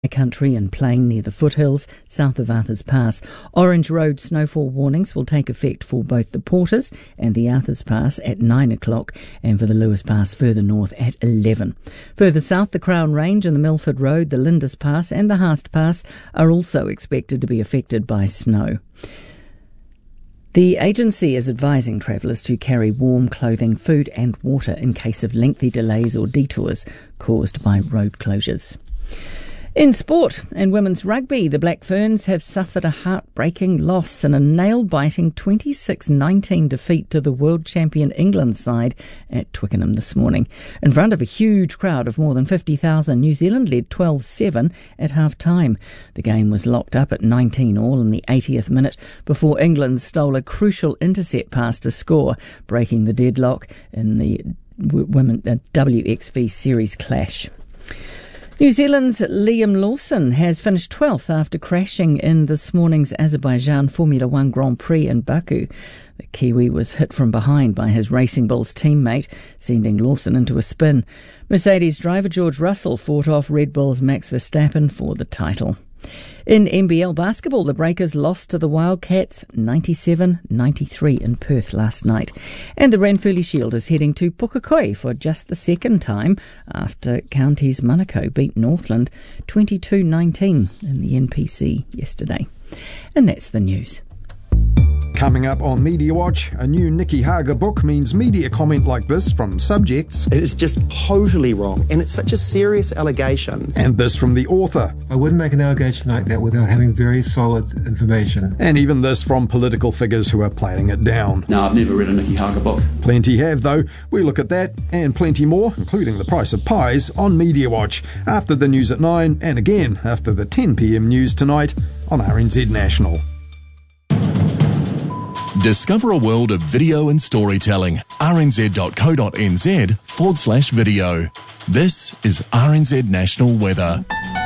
country and plain near the foothills south of Arthurs Pass. Orange road snowfall warnings will take effect for both the Porters and the Arthurs Pass at 9 o'clock and for the Lewis Pass further north at 11. Further south, the Crown Range and the Milford Road, the Lindis Pass and the Haast Pass are also expected to be affected by snow. The agency is advising travellers to carry warm clothing, food and water in case of lengthy delays or detours caused by road closures. In sport and women's rugby, the Black Ferns have suffered a heartbreaking loss in a nail-biting 26-19 defeat to the world champion England side at Twickenham this morning. In front of a huge crowd of more than 50,000, New Zealand led 12-7 at half-time. The game was locked up at 19-all in the 80th minute before England stole a crucial intercept pass to score, breaking the deadlock in the women WXV series clash. New Zealand's Liam Lawson has finished 12th after crashing in this morning's Azerbaijan Formula One Grand Prix in Baku. The Kiwi was hit from behind by his Racing Bulls teammate, sending Lawson into a spin. Mercedes driver George Russell fought off Red Bull's Max Verstappen for the title. In NBL basketball, the Breakers lost to the Wildcats 97-93 in Perth last night. And the Ranfurly Shield is heading to Pukekohe for just the second time after Counties Manukau beat Northland 22-19 in the NPC yesterday. And that's the news. Coming up on Media Watch, a new Nikki Hager book means media comment like this from subjects. It is just totally wrong, and it's such a serious allegation. And this from the author. I wouldn't make an allegation like that without having very solid information. And even this from political figures who are playing it down. No, I've never read a Nikki Hager book. Plenty have, though. We look at that and plenty more, including the price of pies, on Media Watch, after the news at 9 and again after the 10 p.m. news tonight on RNZ National. Discover a world of video and storytelling. rnz.co.nz/video. This is RNZ National Weather.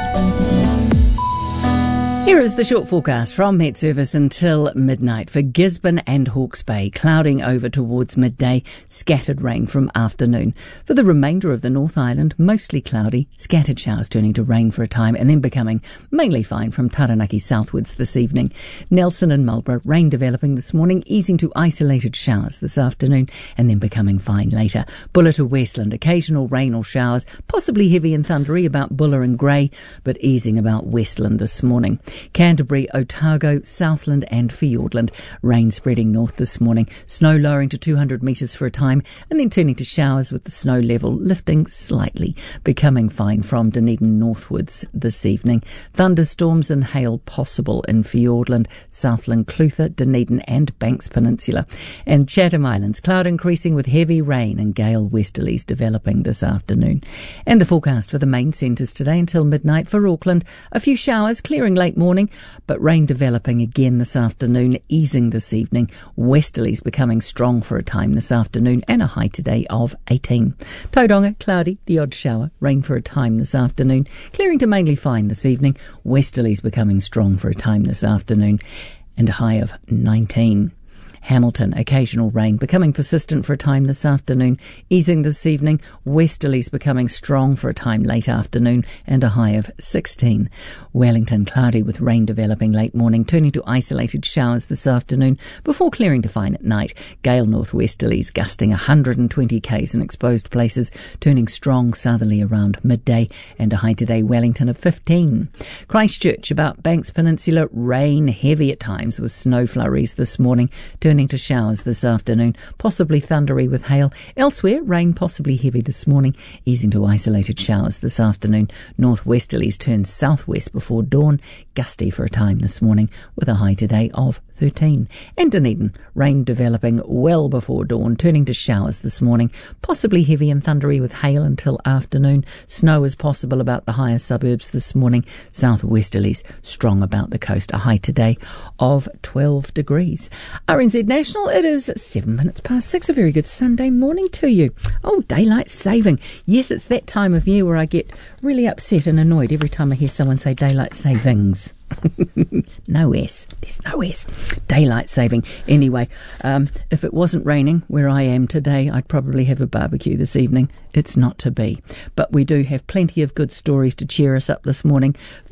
Here is the short forecast from Met Service until midnight for Gisborne and Hawke's Bay. Clouding over towards midday, scattered rain from afternoon. For the remainder of the North Island, mostly cloudy, scattered showers turning to rain for a time and then becoming mainly fine from Taranaki southwards this evening. Nelson and Marlborough, rain developing this morning, easing to isolated showers this afternoon and then becoming fine later. Buller to Westland, occasional rain or showers, possibly heavy and thundery about Buller and Grey, but easing about Westland this morning. Canterbury, Otago, Southland and Fiordland. Rain spreading north this morning. Snow lowering to 200 metres for a time and then turning to showers with the snow level lifting slightly, becoming fine from Dunedin northwards this evening. Thunderstorms and hail possible in Fiordland, Southland, Clutha, Dunedin and Banks Peninsula. And Chatham Islands, cloud increasing with heavy rain and gale westerlies developing this afternoon. And the forecast for the main centres today until midnight for Auckland. A few showers clearing late morning, but rain developing again this afternoon, easing this evening. Westerlies becoming strong for a time this afternoon and a high today of 18. Tauranga, cloudy, the odd shower, rain for a time this afternoon, clearing to mainly fine this evening. Westerlies becoming strong for a time this afternoon and a high of 19. Hamilton, occasional rain, becoming persistent for a time this afternoon, easing this evening. Westerlies becoming strong for a time late afternoon and a high of 16. Wellington, cloudy with rain developing late morning, turning to isolated showers this afternoon before clearing to fine at night. Gale northwesterlies gusting 120 k's in exposed places, turning strong southerly around midday and a high today Wellington of 15. Christchurch, about Banks Peninsula, rain heavy at times with snow flurries this morning, turning to showers this afternoon, possibly thundery with hail. Elsewhere, rain possibly heavy this morning, easing to isolated showers this afternoon. Northwesterlies turn southwest before dawn, gusty for a time this morning with a high today of 13. And Dunedin, rain developing well before dawn, turning to showers this morning, possibly heavy and thundery with hail until afternoon. Snow is possible about the higher suburbs this morning. Southwesterlies strong about the coast, a high today of 12 degrees. RNZ National, it is 7 minutes past 6. A very good Sunday morning to you. Oh, daylight saving. Yes, it's that time of year where I get really upset and annoyed every time I hear someone say daylight savings. No S. There's no S. Daylight saving. Anyway, if it wasn't raining where I am today, I'd probably have a barbecue this evening. It's not to be. But we do have plenty of good stories to cheer us up this morning.